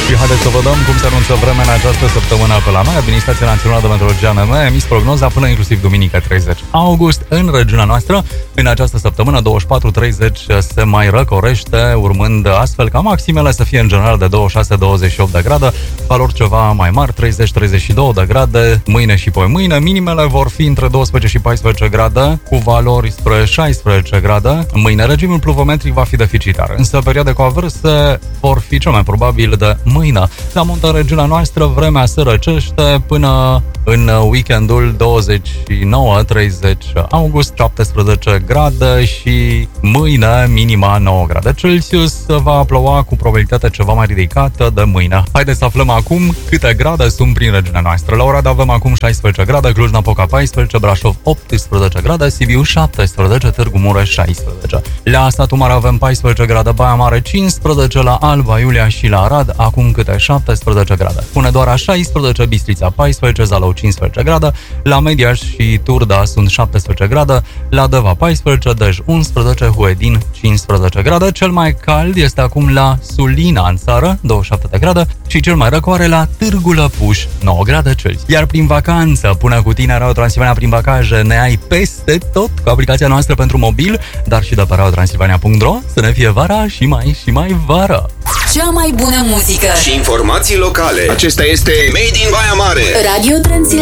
Și haideți să vă dăm cum se anunță vremea în această săptămână pe la noi. Administrația Națională de Meteorologie ANM a emis prognoza până inclusiv duminică 30 august în regiunea noastră. În această săptămână 24-30 se mai răcorește, urmând astfel ca maximele să fie în general de 26-28 de grade, valori ceva mai mari, 30-32 de grade mâine și poi mâine. Minimele vor fi între 12 și 14 grade, cu valori spre 16 grade. Mâine regimul pluvometric va fi deficitar, însă perioade cu averse vor fi cel mai probabil de mâine. La munte în regiunea noastră vremea se răcește până în weekendul 29-30 august, 17 grade și mâine minima 9 grade Celsius. Va ploua cu probabilitate ceva mai ridicată de mâine. Haideți să aflăm acum câte grade sunt prin regiunea noastră. La Oradea avem acum 16 grade, Cluj-Napoca 14, Brașov 18 grade, Sibiu 17, Târgu Mureș 16. La Satu Mare avem 14 grade, Baia Mare 15, la Alba Iulia și la Arad acum câte 17 grade. Hunedoara 16, Bistrița 14, Zalău 15 grade, la Mediaș și Turda sunt 17 grade, la Deva 14, Dej 11, Huedin 15 grade. Cel mai cald este acum la Sulina în țară, 27 de grade, și cel mai răcoare la Târgu Lăpuș, 9 grade Celsius. Iar prin vacanță, până cu tine Radio Transilvania prin Vacaje, ne ai peste tot cu aplicația noastră pentru mobil, dar și de pe radiotransilvania.ro, să ne fie vara și mai vară. Cea mai bună muzică și informații locale. Acesta este Made in Baia Mare. Radio Transilvania.